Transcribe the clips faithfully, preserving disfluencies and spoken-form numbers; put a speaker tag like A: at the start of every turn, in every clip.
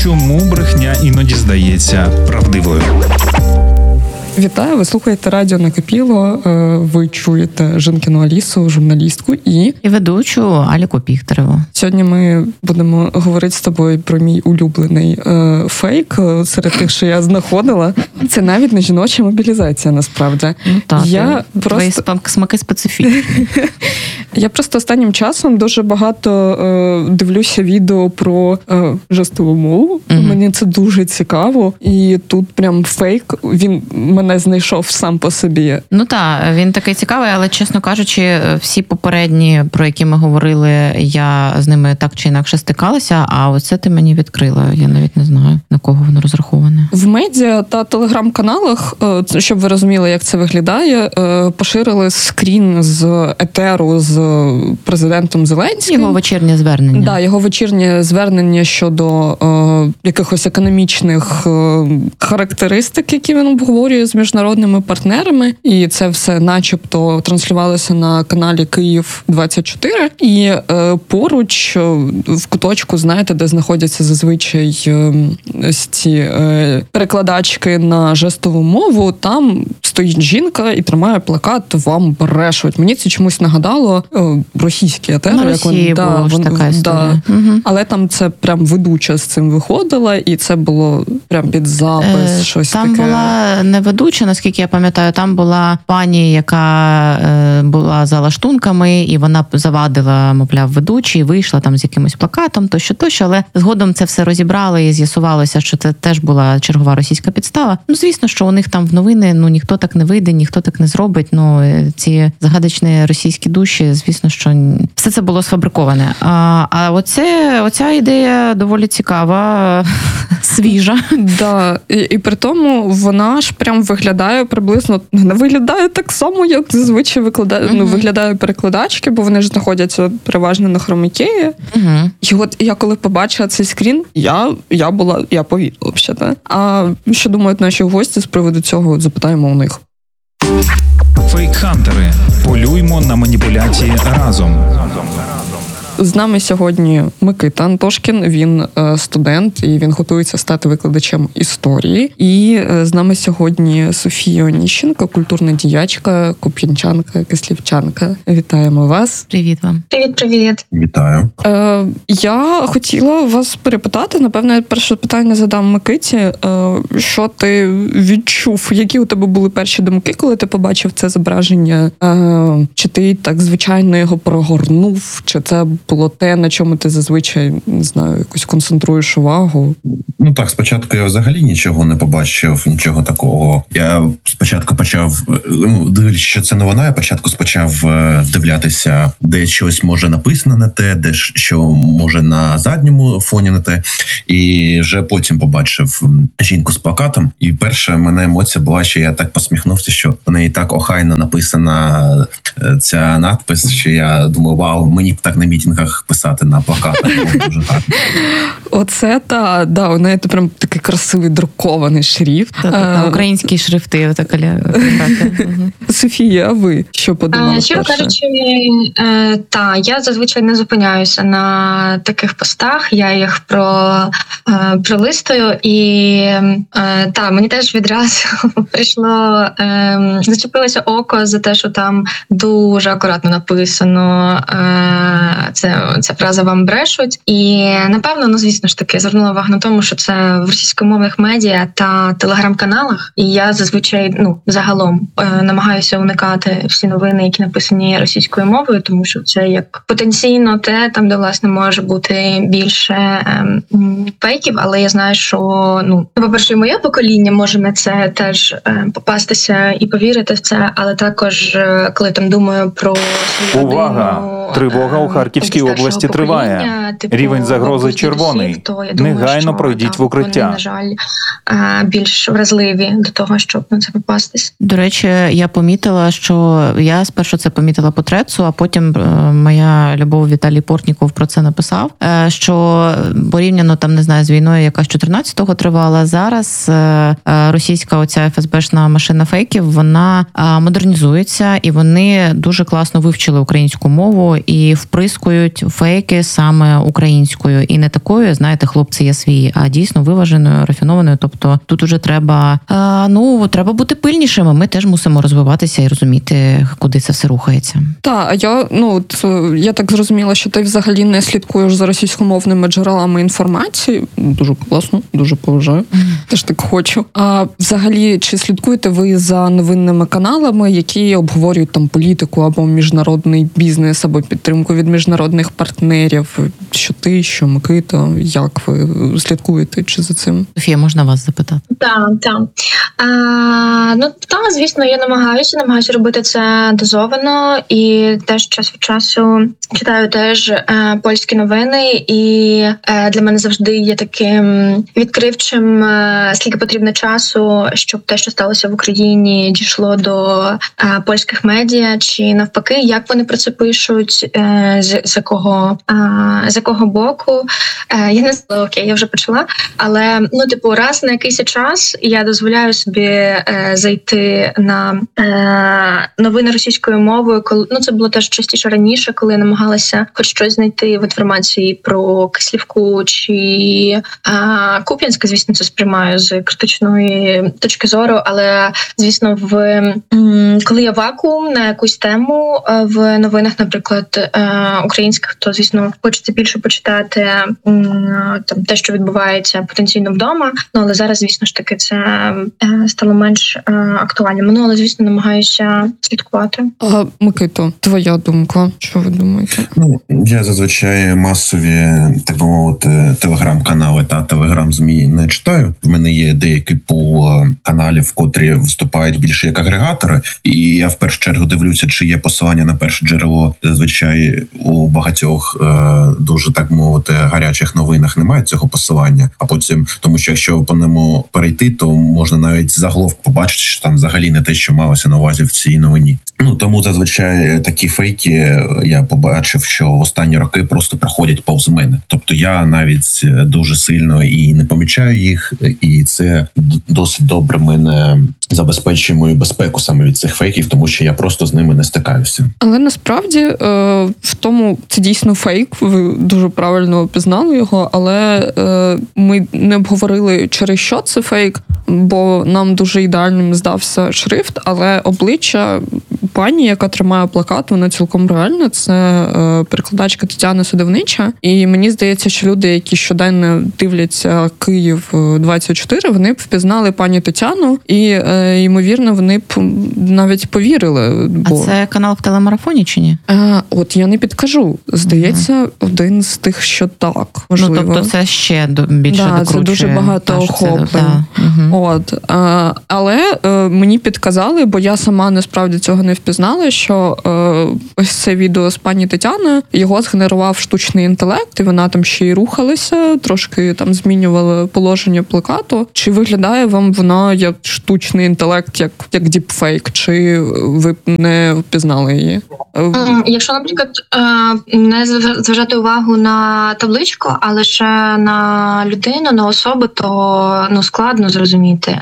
A: чому брехня іноді здається правдивою.
B: Вітаю, ви слухаєте радіо Накипіло, ви чуєте Жінкину Алісу, журналістку і...
C: І ведучу Аліку Піхтереву.
B: Сьогодні ми будемо говорити з тобою про мій улюблений е, фейк серед тих, що я знаходила. Це навіть не жіноча мобілізація, насправді.
C: Ну так,
B: я
C: твої
B: просто...
C: смаки специфічні.
B: Я просто останнім часом дуже багато е, дивлюся відео про е, жестову мову. Mm-hmm. Мені це дуже цікаво. І тут прям фейк, він мене знайшов сам по собі.
C: Ну так, він такий цікавий, але, чесно кажучи, всі попередні, про які ми говорили, я з ними так чи інакше стикалася, а оце ти мені відкрила. Я навіть не знаю, на кого воно розраховане.
B: В медіа та телеграм-каналах, е, щоб ви розуміли, як це виглядає, е, поширили скрін з етеру з президентом Зеленським.
C: Його вечірнє звернення.
B: Да, його вечірнє звернення щодо е, якихось економічних е, характеристик, які він обговорює з міжнародними партнерами. І це все начебто транслювалося на каналі Київ двадцять чотири. І е, поруч е, в куточку, знаєте, де знаходяться зазвичай е, ось ці е, перекладачки на жестову мову, там стоїть жінка і тримає плакат «Вам брешуть». Мені це чомусь нагадало російські етери.
C: На Росії
B: да,
C: була ж така історія.
B: Да. Угу. Але там це прям ведуча з цим виходила, і це було прям під запис, е, щось
C: там
B: таке.
C: Там була не ведуча, наскільки я пам'ятаю, там була пані, яка е, була за лаштунками, і вона завадила, мовляв, ведучий, вийшла там з якимось плакатом, тощо, тощо, але згодом це все розібрали і з'ясувалося, що це теж була чергова російська підстава. Ну, звісно, що у них там в новини, ну, ніхто так не вийде, ніхто так не зробить, ну, ці загадочні російські душі, звісно, що все це було сфабриковане. А, а оце, оця ідея доволі цікава, свіжа.
B: Да, і, і при тому вона ж прям виглядає приблизно, не виглядає так само, як зазвичай викладає, uh-huh. ну, виглядає перекладачки, бо вони ж знаходяться переважно на хромакеї. Uh-huh. І от я коли побачила цей скрін, я, я була, я повірила взагалі. А що думають наші гості з приводу цього, запитаємо у них.
A: Фейк-хантери. Полюймо на маніпуляції разом.
B: З нами сьогодні Микита Антошкін, він студент і він готується стати викладачем історії. І з нами сьогодні Софія Оніщенко, культурна діячка, куп'янчанка, кислівчанка. Вітаємо вас.
C: Привіт вам.
D: Привіт-привіт.
E: Вітаю.
B: Е, я хотіла вас перепитати, напевне, перше питання задам Микиті. Е, що ти відчув? Які у тебе були перші думки, коли ти побачив це зображення? Е, чи ти так звичайно його прогорнув? Чи це було те, на чому ти зазвичай, не знаю, якось концентруєш увагу?
E: Ну так, спочатку я взагалі нічого не побачив, нічого такого. Я спочатку почав, ну, дивлячись, що це новина, я спочатку почав вдивлятися, де щось може написано не те, де що може на задньому фоні не те. І вже потім побачив жінку з плакатом. І перша мене емоція була, що я так посміхнувся, що в неї так охайно написана ця надпис, що я думаю, вау, мені б так на мітингах писати на плакатах. Дуже гарно.
B: Оце та, да, у неї прям такий красивий друкований шрифт.
C: Та, та, та, українські шрифти.
B: Софія, а ви що подумали?
D: Що кажучи, та, я зазвичай не зупиняюся на таких постах, я їх про, пролистую, і та, мені теж відразу прийшло, зачепилося око за те, що там дуже акуратно написано це, ця фраза «вам брешуть». І, напевно, ну, звісно ж таки, звернула увагу на тому, що це в російськомовних медіа та телеграм-каналах. І я зазвичай, ну, загалом намагаюся уникати всі новини, які написані російською мовою, тому що це як потенційно те, там, де, власне, може бути більше ем, фейків, але я знаю, що, ну, по-перше, і моє покоління може на це теж ем, попастися і повірити в це, але також, коли там думаю про свою
F: Увага!
D: родину,
F: Тривога у Харківській області триває.
D: Типу,
F: Рівень загрози червоний.
D: То, я думаю,
F: негайно
D: що,
F: пройдіть
D: так,
F: в укриття.
D: Вони, на жаль, більш вразливі до того, щоб на це попастись.
C: До речі, я помітила, що я спершу це помітила по трецу, а потім моя любов Віталій Портніков про це написав, що порівняно там, не знаю, з війною, яка з чотирнадцятого тривала, зараз російська оця еф ес бешна машина фейків, вона модернізується, і вони дуже класно вивчили українську мову і вприскують фейки саме українською. І не такою, знаєте, хлопці є свої, а дійсно виваженою, рафінованою. Тобто тут уже треба, е, ну, треба бути пильнішими. Ми теж мусимо розвиватися і розуміти, куди це все рухається.
B: Так, а я, ну, от, я так зрозуміла, що ти взагалі не слідкуєш за російськомовними джерелами інформації. Дуже класно, дуже поважаю. Mm. Теж так хочу. А взагалі, чи слідкуєте ви за новинними каналами, які обговорюють там політику або міжнародний бізнес, або підтримку від міжнародних партнерів? Що ти, що Микита? Як ви слідкуєте чи за цим?
C: Софія, можна вас запитати?
D: Так, так. Ну, так, звісно, я намагаюся, намагаюся робити це дозовано, і теж час від часу читаю теж е, польські новини, і е, для мене завжди є таким відкривчим, е, скільки потрібно часу, щоб те, що сталося в Україні, дійшло до е, польських медіа, чи навпаки, як вони про це пишуть, е, з, з якого е, з якого боку. Е, я не знаю, окей, я вже почала, але, ну, типу, раз на якийсь час я дозволяю собі е, зайти на е, новини російською мовою, коли, ну, це було теж частіше раніше, коли я намагалася хоч щось знайти в інформації про Кислівку чи е, Куп'янськ, звісно, це сприймаю з критичної точки зору, але, звісно, в м, коли є вакуум на якусь тему е, в новинах, наприклад, е, українських, то, звісно, хочеться більше почитати м, там те, що відбувається потенційно вдома, ну, але зараз, звісно ж таки, це е, стало менш е, актуальним. Ну, але, звісно, намагаюся слідкувати.
B: А, Микито, твоя думка, що ви думаєте?
E: Ну, я зазвичай масові, так би мовити, телеграм-канали та телеграм-змі не читаю. В мене є деякий пул каналів, котрі виступають більше як агрегатори, і я в першу чергу дивлюся, чи є посилання на перше джерело. Зазвичай у багатьох е, дуже, так мовити, гарячих новинах немає цього посилання, а потім, тому що якщо по ньому перейти, то можна навіть заголовок побачити, що там взагалі не те, що малося на увазі в цій новині. Ну, тому зазвичай такі фейки я побачив, що в останні роки просто проходять повз мене. Тобто я навіть дуже сильно і не помічаю їх, і це досить добре мене забезпечує мою безпеку саме від цих фейків, тому що я просто з ними не стикаюся.
B: Але насправді е, в тому це дійсно фейк, ви дуже правильно опізнали його, але е, ми не обговорили, через що це фейк, бо нам дуже ідеальним здався шрифт, але обличчя пані, яка тримає плакат, вона цілком реальна, це е, перекладачка Тетяна Садовнича, і мені здається, що люди, які щоденно дивляться Київ двадцять чотири, вони б впізнали пані Тетяну, і, е, ймовірно, вони б навіть повірили. Бо...
C: А це канал в телемарафоні чи ні?
B: Е, от я не підкажу. Здається, угу. один з тих, що так, можливо.
C: Ну, тобто це ще більше
B: да,
C: докручує.
B: Це дуже багато охоплень. Да. Угу. От, е, але е, мені підказали, бо я сама насправді цього не впізнала, що е, ось це відео з пані Тетяною, його згенерував штучний інтелект, і вона там ще й рухалася, трошки там змінювала положення плакату. Чи виглядає вам вона як штучний інтелект, як, як діпфейк, чи ви не впізнали її?
D: Якщо, наприклад, не зважати увагу на табличку, а лише на людину, на особу, то, ну, складно зрозуміти.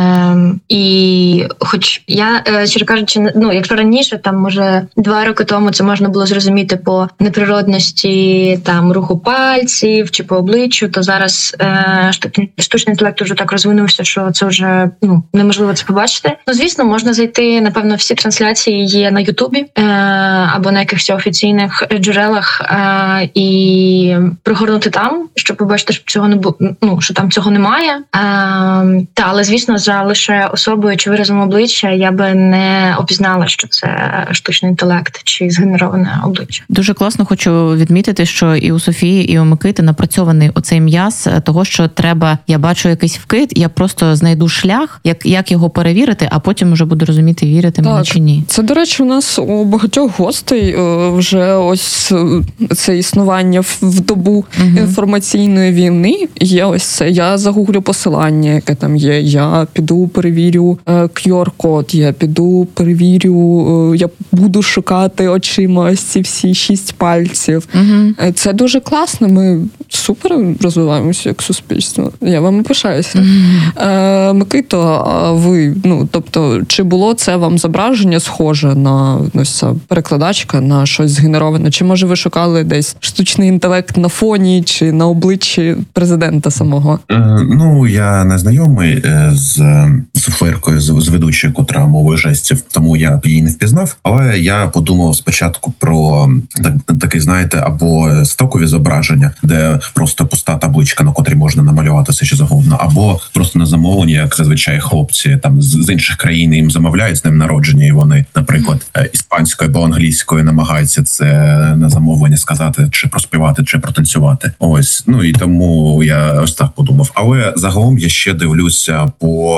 D: І хоч я, щиро кажучи, ну, якщо раніше, там, може, два роки тому це можна було зрозуміти по неприродності, там, руху пальців чи по обличчю, то зараз е, штучний інтелект вже так розвинувся, що це вже, ну, неможливо це побачити. Ну, звісно, можна зайти, напевно, всі трансляції є на Ютубі е, або на якихось офіційних джерелах е, і пригорнути там, щоб побачити, що цього не було, ну, що там цього немає. Е, та, але, звісно, за лише особою чи виразом обличчя я би не опізнала, що це штучний інтелект чи згенероване обличчя.
C: Дуже класно хочу відмітити, що і у Софії, і у Микити напрацьований оцей м'яз того, що треба, я бачу якийсь вкид, я просто знайду шлях, як, як його перевірити, а потім вже буду розуміти, вірити мені чи ні.
B: Це, до речі, у нас у багатьох гостей вже ось це існування в добу угу. інформаційної війни. Є ось це. Я загуглю посилання, яке там є. Я піду перевірю кю ар-код, я піду перевірю буду, я буду шукати очима ось ці всі шість пальців.
C: Угу.
B: Це дуже класно. Ми супер розвиваємося як суспільство. Я вам пишаюся.
C: Угу.
B: Е, Микито, а ви, ну, тобто, чи було це вам зображення схоже на ось ця перекладачка, на щось згенероване? Чи, може, ви шукали десь штучний інтелект на фоні чи на обличчі президента самого?
E: Е, ну, я не знайомий з суфлеркою, з, з ведучою, котра мовою жестів, тому я її не впізнав. Але я подумав спочатку про так, такий, знаєте, або стокові зображення, де просто пуста табличка, на котрій можна намалювати все, що завгодно, або просто на замовлення, як зазвичай хлопці там з, з інших країн їм замовляють з днем народження, і вони, наприклад, іспанською або англійською намагаються це на замовлення сказати, чи проспівати, чи протанцювати. Ось, ну і тому я ось так подумав. Але загалом я ще дивлюся по,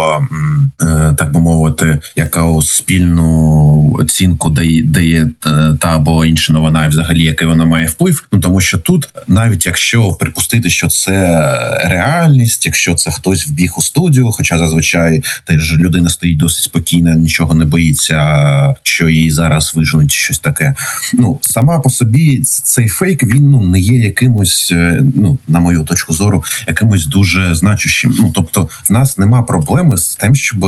E: так би мовити, яку спільну оцінку дає, дає та або інша новина, і взагалі який вона має вплив. Ну тому що тут, навіть якщо припустити, що це реальність, якщо це хтось вбіг у студію, хоча зазвичай теж людина стоїть досить спокійно, нічого не боїться, що її зараз виженуть, щось таке. Ну, сама по собі цей фейк, він ну не є якимось, ну, на мою точку зору, якимось дуже значущим. Ну, тобто, в нас нема проблеми з тим, щоб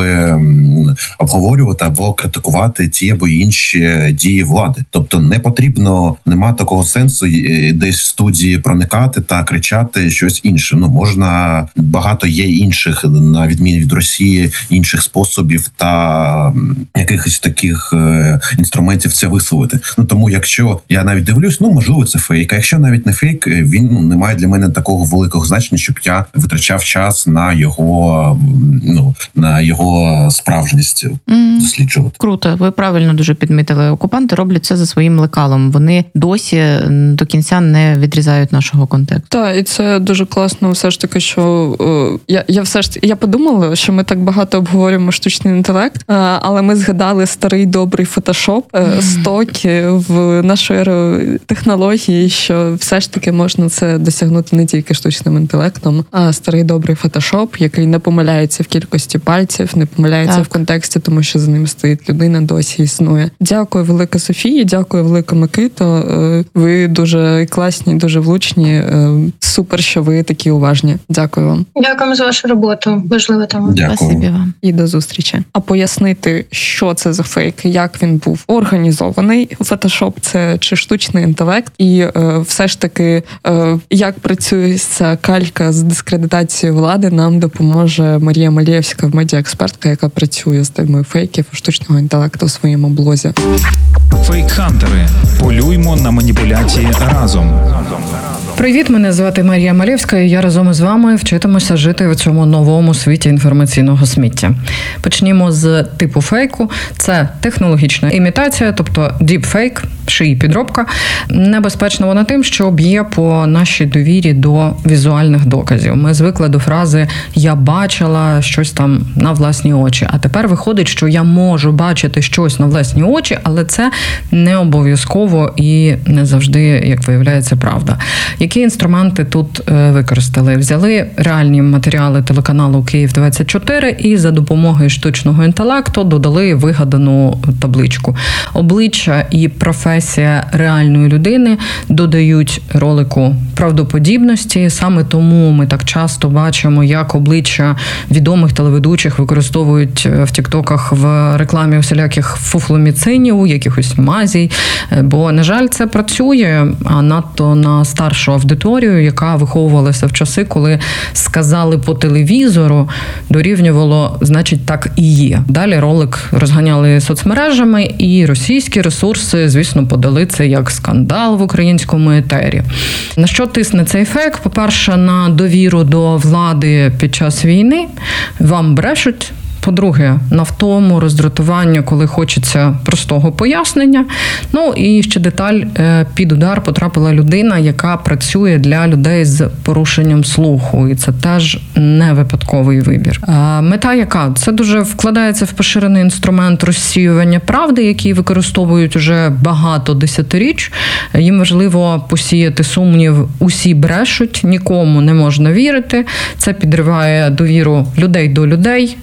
E: обговорювати або критикувати ті або інші дії влади. Тобто, не потрібно, нема такого сенсу десь в студії проникати та кричати щось інше. Ну, можна, багато є інших, на відміну від Росії, інших способів та якихось таких е, інструментів це висловити. Ну, тому якщо я навіть дивлюсь, ну, можливо, це фейк. А якщо навіть не фейк, він ну, не має для мене такого великого значення, щоб я витрачав час на його, ну, на його справжність mm. досліджувати.
C: Круто, ви правильно дуже підмітили. Окупанти роблять це за своїм лекалом. Вони досі до кінця не відрізають нашого контексту.
B: Так, і це дуже класно все ж таки, що о, я, я все ж я подумала, що ми так багато обговорюємо штучний інтелект, але ми згадали старий добрий фотошоп, mm. стоки в нашу еру технології, що все ж таки можна це досягнути не тільки штучним інтелектом, а старий добрий фотошоп, який не помиляється в кількості пальців, не помиляється так. в контексті, тому що за ним стоїть людина, досі існує. Дякую велика Софії, дякую велика Микито. Ви дуже класні, дуже влучні. Супер, що ви такі уважні. Дякую вам.
D: Дякуємо за вашу роботу. Важлива тема.
C: Спасибі вам.
B: І до зустрічі. А пояснити, що це за фейк, як він був організований, фотошоп це чи штучний інтелект, і е, все ж таки, е, як працює ця калька з дискредитацією влади, нам допоможе Марія Малєвська, медіаекспертка, яка працює з темою фейків штучного інтелекту у своєму блозі.
A: Фейк-хантери. Полюймо на маніпуляції разом.
G: Привіт, мене звати Марія Малєвська, і я разом із вами вчитимуся жити в цьому новому світі інформаційного сміття. Почнімо з типу фейку. Це технологічна імітація, тобто діпфейк, шиї підробка. Небезпечна вона тим, що б'є по нашій довірі до візуальних доказів. Ми звикли до фрази «я бачила щось там на власні очі», а тепер виходить, що я можу бачити щось на власні очі, але це не обов'язково і не завжди, як виявляється, правда. Які інструменти тут використали? Взяли реальні матеріали телеканалу Київ двадцять чотири і за допомогою штучного інтелекту додали вигадану табличку. Обличчя і професія реальної людини додають ролику правдоподібності. Саме тому ми так часто бачимо, як обличчя відомих телеведучих використовують в тіктоках в рекламі усіляких фуфломіцинів, якихось мазій. Бо, на жаль, це працює, а надто на старшу аудиторію, яка виховувалася в часи, коли сказали по телевізору, дорівнювало, значить, так і є. Далі ролик розганяли соцмережами, і російські ресурси, звісно, подали це як скандал в українському етері. На що тисне цей фейк? По-перше, на довіру до влади під час війни. Вам брешуть. По-друге, на втому, роздратування, коли хочеться простого пояснення. Ну і ще деталь, під удар потрапила людина, яка працює для людей з порушенням слуху. І це теж не випадковий вибір. А мета яка? Це дуже вкладається в поширений інструмент розсіювання правди, який використовують уже багато десятиріч. Їм важливо посіяти сумнів, усі брешуть, нікому не можна вірити. Це підриває довіру людей до людей, людей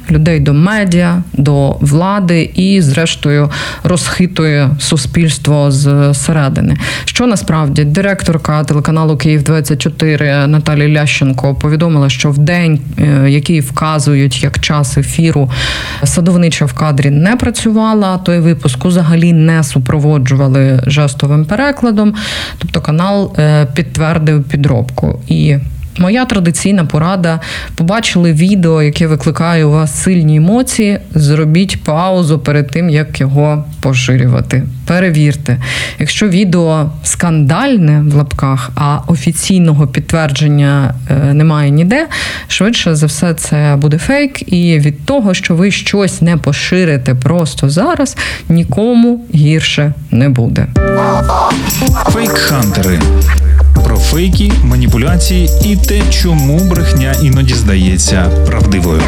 G: до медіа, до влади і, зрештою, розхитує суспільство зсередини. Що насправді директорка телеканалу Київ двадцять чотири Наталія Лященко повідомила, що в день, який вказують як час ефіру, садовнича в кадрі не працювала, той випуск взагалі не супроводжували жестовим перекладом, тобто канал підтвердив підробку. І моя традиційна порада: побачили відео, яке викликає у вас сильні емоції, зробіть паузу перед тим, як його поширювати. Перевірте. Якщо відео скандальне, в лапках, а офіційного підтвердження немає ніде, швидше за все це буде фейк, і від того, що ви щось не поширите просто зараз, нікому гірше не буде.
A: Фейк-хантери. Про фейки, маніпуляції і те, чому брехня іноді здається правдивою.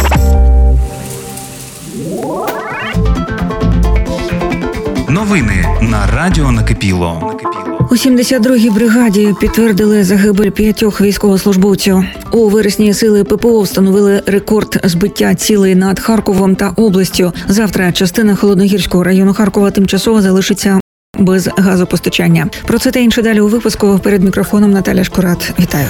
A: Новини на Радіо Накипіло.
H: У сімдесят другій бригаді підтвердили загибель п'ятьох військовослужбовців. У вересні сили ППО встановили рекорд збиття цілей над Харковом та областю. Завтра частина Холодногірського району Харкова тимчасово залишиться без газопостачання. Про це та інше далі у випуску. Перед мікрофоном Наталя Шкурат. Вітаю.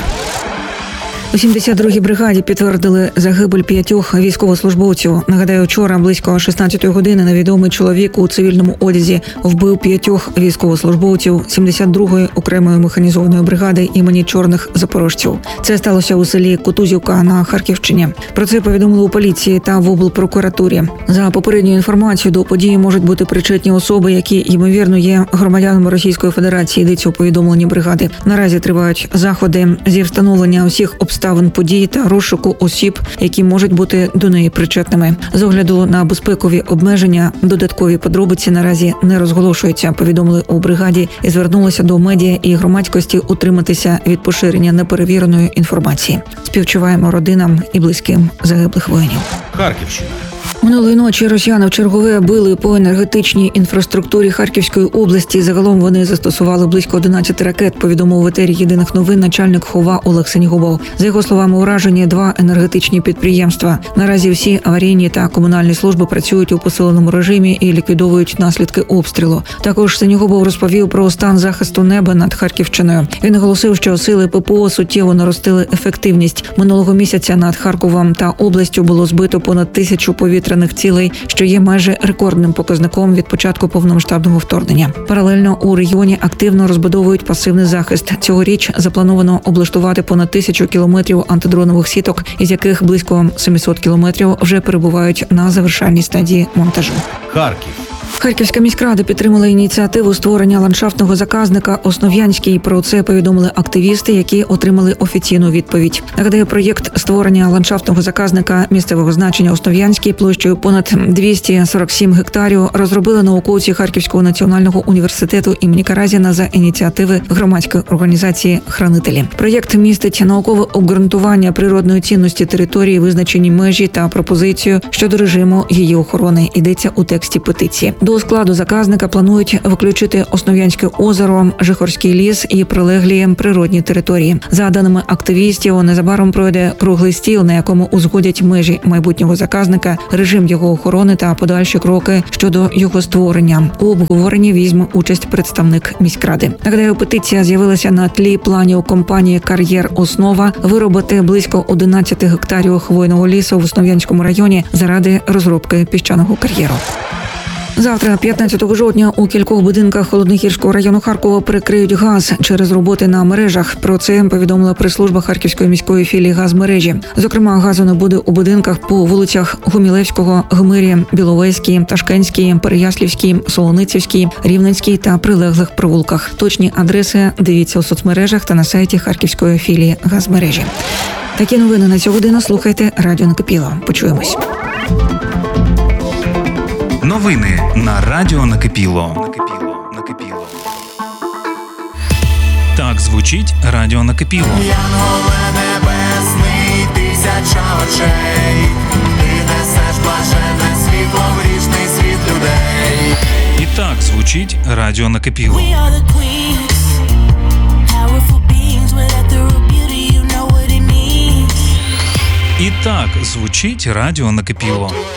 H: У сімдесят другій бригаді підтвердили загибель п'ятьох військовослужбовців. Нагадаю, вчора близько шістнадцятої години невідомий чоловік у цивільному одязі вбив п'ятьох військовослужбовців сімдесят другої окремої механізованої бригади імені Чорних запорожців. Це сталося у селі Кутузівка на Харківщині. Про це повідомили у поліції та в облпрокуратурі. За попередньою інформацією, до події можуть бути причетні особи, які, ймовірно, є громадянами Російської Федерації, йдеться у повідомленні бригади. Наразі тривають заходи зі встановлення усіх обставин подій та розшуку осіб, які можуть бути до неї причетними. З огляду на безпекові обмеження додаткові подробиці наразі не розголошуються, повідомили у бригаді і звернулися до медіа і громадськості утриматися від поширення неперевіреної інформації. Співчуваємо родинам і близьким загиблих воїнів.
I: Харківщина.
H: Минулої ночі росіяни вчергове били по енергетичній інфраструктурі Харківської області. Загалом вони застосували близько одинадцяти ракет, повідомив в етері Єдиних новин начальник ХОВА Олег Сенігубов. За його словами, уражені два енергетичні підприємства. Наразі всі аварійні та комунальні служби працюють у посиленому режимі і ліквідовують наслідки обстрілу. Також Сенігубов розповів про стан захисту неба над Харківщиною. Він наголосив, що сили ППО суттєво наростили ефективність. Минулого місяця над Харковом та областю було збито понад тисячу повітряних цілей, що є майже рекордним показником від початку повномасштабного вторгнення. Паралельно у регіоні активно розбудовують пасивний захист. Цьогоріч заплановано облаштувати понад тисячу кілометрів антидронових сіток, із яких близько сімсот кілометрів вже перебувають на завершальній стадії монтажу.
I: Харків.
H: Харківська міськрада підтримала ініціативу створення ландшафтного заказника «Основ'янський». Про це повідомили активісти, які отримали офіційну відповідь. Нагадаю, проєкт створення ландшафтного заказника місцевого значення «Основ'янський» площею понад двісті сорок сім гектарів розробили науковці Харківського національного університету імені Каразіна за ініціативи громадської організації «Хранителі». Проєкт містить наукове обґрунтування природної цінності території, визначені межі та пропозицію щодо режиму її охорони. Йдеться у тексті петиції. До складу заказника планують включити Основ'янське озеро, Жихорський ліс і прилеглі природні території. За даними активістів, незабаром пройде круглий стіл, на якому узгодять межі майбутнього заказника, режим його охорони та подальші кроки щодо його створення. У обговоренні візьме участь представник міськради. Нагадаю, петиція з'явилася на тлі планів компанії «Кар'єр Основа» виробити близько одинадцяти гектарів хвойного лісу в Основ'янському районі заради розробки піщаного кар'єру. Завтра, п'ятнадцятого жовтня, у кількох будинках Холодногірського району Харкова перекриють газ через роботи на мережах. Про це повідомила прес-служба Харківської міської філії «Газмережі». Зокрема, газу не буде у будинках по вулицях Гумілевського, Гмирі, Біловезькій, Ташкентській, Переяслівській, Солоницівській, Рівненській та прилеглих провулках. Точні адреси дивіться у соцмережах та на сайті Харківської філії «Газмережі». Такі новини на цю годину слухайте Радіо Накипіло. Почуємось.
A: Новини на Радіо Накипіло. Накипіло. Накипіло. Так звучить Радіо Накипіло.
J: Янголе небесний, тисяча очей, ти несеш блаженне світло в грішний світ людей.
A: І так звучить Радіо Накипіло. І Так звучить радіо накипіло.